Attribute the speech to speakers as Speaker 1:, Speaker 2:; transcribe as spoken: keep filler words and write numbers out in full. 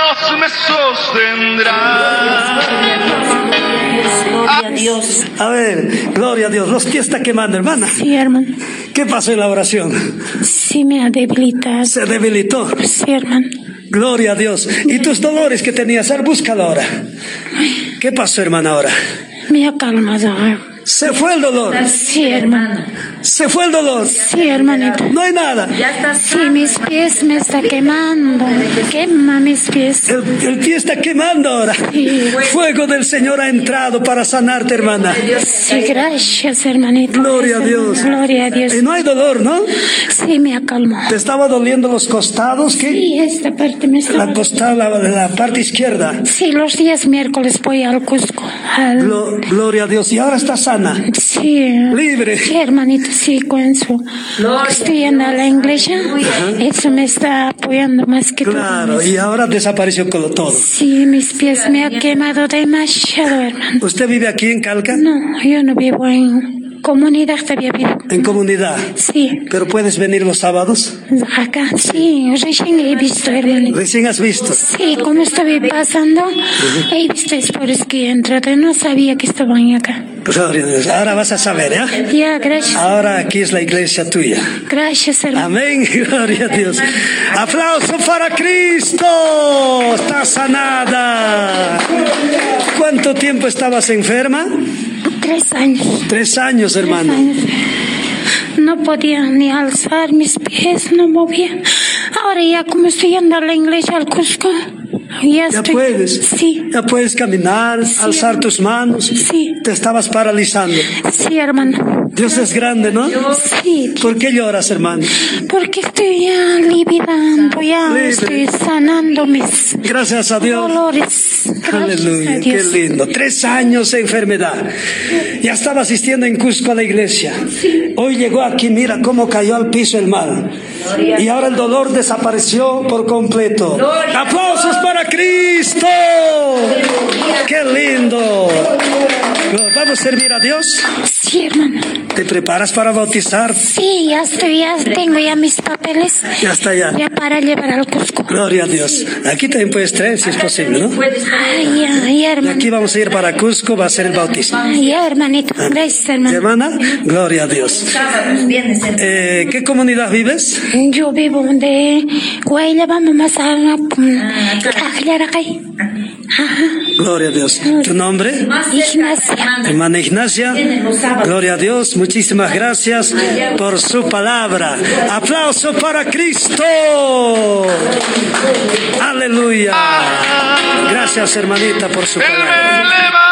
Speaker 1: Dios me sostendrá.
Speaker 2: Gloria a Dios.
Speaker 3: A ver, gloria a Dios. Los pies está quemando, hermana.
Speaker 4: Sí, hermano.
Speaker 3: ¿Qué pasó en la oración?
Speaker 4: Sí, me ha debilitado.
Speaker 3: Se debilitó.
Speaker 4: Sí, hermano.
Speaker 3: Gloria a Dios. ¿Y tus dolores que tenías? A ver, búscalo ahora. ¿Qué pasó, hermana, ahora?
Speaker 4: Me ha calmado.
Speaker 3: Se fue el dolor.
Speaker 4: Sí, hermano.
Speaker 3: Se fue el dolor.
Speaker 4: Sí, hermanito.
Speaker 3: No hay nada.
Speaker 4: Sí, mis pies me está quemando. Quema mis pies.
Speaker 3: El, el pie está quemando ahora.
Speaker 4: Sí.
Speaker 3: Fuego del Señor ha entrado para sanarte, hermana.
Speaker 4: Sí, gracias, hermanito.
Speaker 3: Gloria a Dios.
Speaker 4: Gloria a Dios.
Speaker 3: Y no hay dolor, ¿no?
Speaker 4: Sí, me acalmó.
Speaker 3: ¿Te estaba doliendo los costados? ¿Qué?
Speaker 4: Sí, esta parte me está.
Speaker 3: La costada, la, la parte izquierda.
Speaker 4: Sí, los días miércoles voy al Cusco. Al...
Speaker 3: Glo- gloria a Dios. Y ahora está sana.
Speaker 4: Sí.
Speaker 3: Libre.
Speaker 4: Sí, hermanito, sí, con su. Estoy yendo a la iglesia. Eso me está apoyando más que todo.
Speaker 3: Claro, y ahora desapareció con todo.
Speaker 4: Sí, mis pies me ha quemado demasiado, hermano.
Speaker 3: ¿Usted vive aquí en Calca?
Speaker 4: No, yo no vivo en comunidad, todavía vivo.
Speaker 3: En comunidad.
Speaker 4: Sí.
Speaker 3: ¿Pero puedes venir los sábados?
Speaker 4: Acá, sí, recién he visto, hermanito.
Speaker 3: Recién has visto.
Speaker 4: Sí, como estoy pasando, he visto después que entré, no sabía que estaban acá.
Speaker 3: Gloria a Dios. Ahora vas a saber, ¿ya?
Speaker 4: Ya, gracias.
Speaker 3: Ahora aquí es la iglesia tuya.
Speaker 4: Gracias, hermano.
Speaker 3: Amén, gloria a Dios. Aplauso para Cristo. Está sanada. ¿Cuánto tiempo estabas enferma?
Speaker 4: Tres años.
Speaker 3: Tres años, hermano.
Speaker 4: Tres años. No podía ni alzar mis pies, no movía. Ahora ya como estoy yendo a la iglesia al Cusco, ya,
Speaker 3: Ya
Speaker 4: estoy...
Speaker 3: puedes.
Speaker 4: Sí.
Speaker 3: Ya puedes caminar,
Speaker 4: Sí,
Speaker 3: alzar
Speaker 4: hermano.
Speaker 3: tus manos.
Speaker 4: Sí.
Speaker 3: Te estabas paralizando.
Speaker 4: Sí, hermano.
Speaker 3: Dios es grande, ¿no?
Speaker 4: Sí.
Speaker 3: ¿Por qué lloras, hermano?
Speaker 4: Porque estoy ya liberando, ya
Speaker 3: Libre.
Speaker 4: estoy sanando mis
Speaker 3: Gracias a Dios.
Speaker 4: dolores. Gracias
Speaker 3: Aleluya,
Speaker 4: a
Speaker 3: qué
Speaker 4: Dios.
Speaker 3: lindo. Tres años de enfermedad. Ya estaba asistiendo en Cusco a la iglesia. Hoy llegó aquí, mira cómo cayó al piso el mal. Y ahora el dolor desapareció por completo. ¡Aplausos para Cristo! ¡Qué lindo! ¿Vamos a servir a Dios?
Speaker 4: Sí, hermano.
Speaker 3: ¿Te preparas para bautizar?
Speaker 4: Sí, ya estoy, ya tengo ya mis papeles.
Speaker 3: Ya está ya.
Speaker 4: Ya para llevar al Cusco.
Speaker 3: Gloria a Dios. Aquí también puedes traer si es posible, ¿no?
Speaker 4: Ay, ya, ya,
Speaker 3: Y
Speaker 4: hermano.
Speaker 3: aquí vamos a ir para Cusco, va a ser el bautismo.
Speaker 4: Ay, ya, hermanito. Gracias, hermano.
Speaker 3: Hermana, gloria a Dios. Eh, ¿Qué comunidad vives?
Speaker 4: Yo vivo de Guayllaba, vamos a la Ajlaracay.
Speaker 3: Gloria a Dios. ¿Tu nombre?
Speaker 4: Ignacia.
Speaker 3: Hermana Ignacia. Gloria a Dios. Muchísimas gracias por su palabra. Aplauso para Cristo. Aleluya. Gracias, hermanita, por su
Speaker 1: Él me
Speaker 3: palabra.
Speaker 1: eleva.